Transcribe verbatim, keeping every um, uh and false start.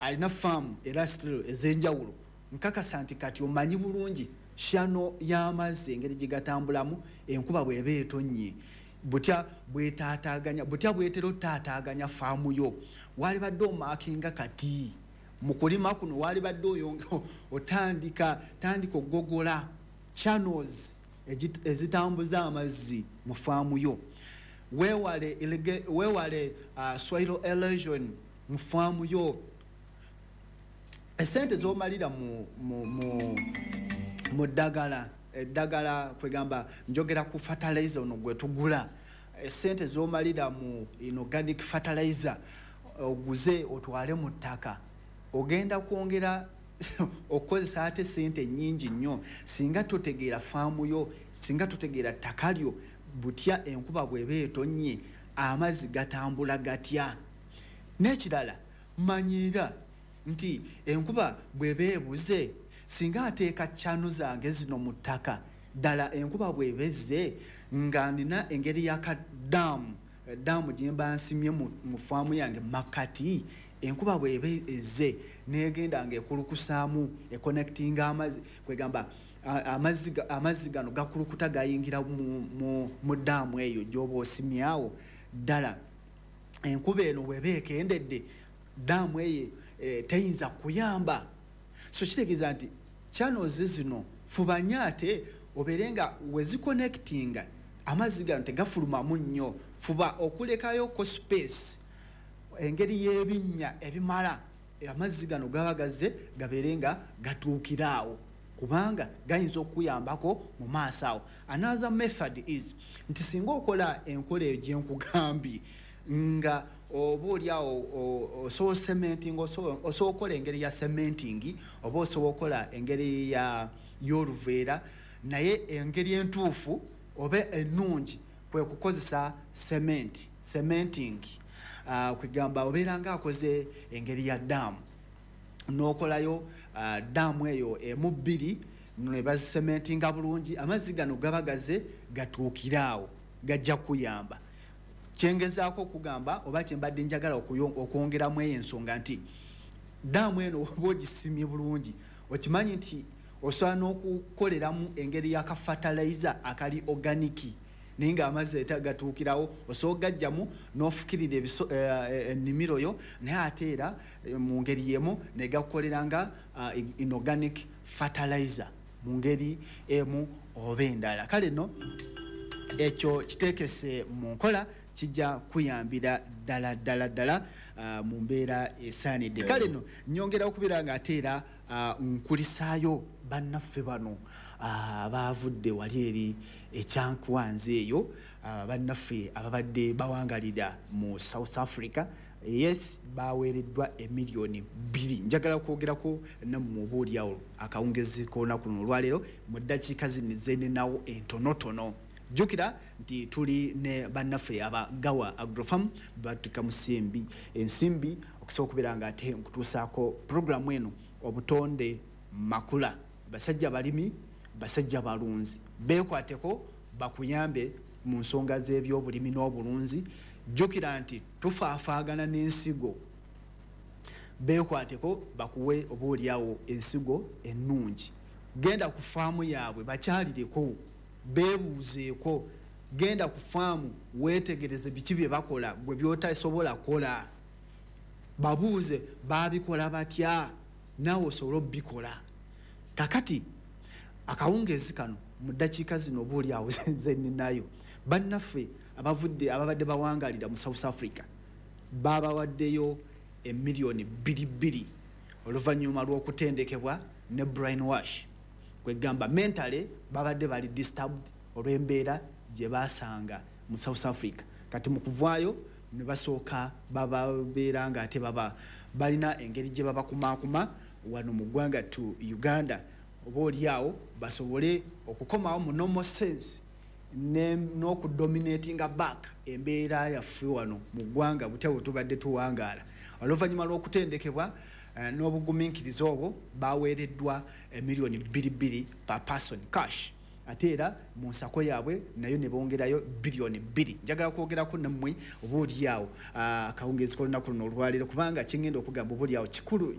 alina farm era still ezenjawulo nkakasa nti kati omanyi bulungi shano y'amazzi engeri gigatambulamu enkuba bw'eba etonnye butya bwetaataaganya butya bwetera otaataaganya faamu yo wali badde omaakinga kati mu kulima kuno wali badde oyongo otandika tandika ogogola channels ezitambuza amazzi mu faamu yo weewale weewale uh, soil erosion mu faamu yo esente z'omalira mu mu mu mu ddagala eddagala kwegamba njogera ku fertilizer ono gwe tugula esente z'omalira mu inorganic fertilizer oguze otwale mu ttaka ogenda kwongera okozesa ate sente nyingi nnyo singa totegeera faamu yo singa totegeera ttaka lyo butya enkuba bw'eba etonnye amazzi gatambula gatya n'ekirala manyira nti enkuba bw'eba ebuze singa ateeka channel zange zino mu ttaka ddala enkuba bw'ebezze nga nina engeri y'akadaamu daamu gye mba nsimye mu faamu yange makati enkuba bw'eba ezze n'egenda ng'ekulukusaamu ekonectinga amazzi kwegamba amazzi amazzi gano gakulukuta gayingira mu, mu, mu daamu eyo gy'oba osimyawo ddala enkuba eno bw'eba ekendedde daamu eyo e, teyinza kuyamba so kitegeeza nti channels zino fubanya ate obeere nga weziconnectinga amazzi gano tegafulumamu nnyo fuba okulekayo ko space engeri y'ebinnya ebimala amazzi gano gaba gazze gabeere nga gatuukiraawo kubanga gayinza okuyambako mu maaso awo. Another method is nti singa okola enkola eyo gye nkugambye nga oba oliawo osobola cementing osobola okola engeri ya cementing oba osobola okola engeri ya y'oluveera naye engeri entuufu oba ennungi kwe kukozesa cement cementing uh, kwegamba obeera nga akoze engeri ya daamu n'okolayo uh, daamu eyo emu bbiri ne bazicementinga bulungi amazzi gano gaba gaze gatuukiraawo gajja kuyamba. Kyengezaako okugamba oba kyembadde njagala okwongeramu eyo ensonga nti daamu eno oba ogisimye bulungi okimanyi nti osobola n'okukoleramu engeri y'akafertilizer akali organiki naye nga amazzi gatuukirawo osobola gajjamu n'ofukirira ennimiro yo naye ate era mu ngeri yemu ne gakukolera nga inorganic fertilizer mu ngeri emu oba endala. Kale nno ekyo kiteekese mu nkola kijja kuyambira ddala ddala ddala uh, mu mbeera esaanidde. Kale nno nnyongera okubeera nga ate era uh, nkulisaayo bannaffe bano abaavudde uh, wali eri ekyankwanzi eyo uh, bannaffe ababadde bawangalira mu South Africa. Yes, baweereddwa emiliyoni bbiri. Njagala kwogerako nammwe oboolyawo akawungezi k'olunaku luno olwaleero mu ddakiika zino zenenawo entonotono. Jukira nti tuli ne bannaffe abagawa Agrofarm batuka musimbi ensimbi okusobola okubeera nga ate nkutuusaako programu eno obutonde makula basajja balimi basajja balunzi beekwateko bakuyambe mu nsonga z'ebyobulimi n'obulunzi. Jukira nti tufaafaagana n'ensigo beekwateko bakuwe oboolyawo ensigo ennungi. Genda ku faamu yaabwe bakyalireko beebuuzeeko genda ku faamu weetegereze biki bye bakola gwe by'otasobola kola babuuze baabikola batya naawe osobola obbikola. Kakati akawungeezi kano mu ddakiika zino oboolyawo zeninayo bannaffe abavudde ababadde bawangalira mu South Africa baabawaddeyo emiliyoni bbiri bbiri oluvannyuma lw'okutendekebwa ne brainwash kwegamba mentally babadde bali disturbed olw'embeera gye baasanga mu South Africa. Kati mu kuvaayo ne basooka bababeera nga ate baba balina engeri gye babakumaakuma wano mu ggwanga to Uganda oba oliawo basobole okukomawo mu normal sense n'okudominatinga back embeera yaffe wano mu ggwanga butya bwe tubadde tuwangaala. Oluvannyuma lw'okutendekebwa Uh, n'obugumiikiriza obwo baweereddwa emiliyoni bbiri bbiri per person cash ate era mu nsako yaabwe nayo ne bongerayo biliyoni bbiri. Njagala kwogerako nammwe oba oliawo akawungeezi k'olunaku luno olwaleero kubanga kyengenda okugamba oba oliawo kikulu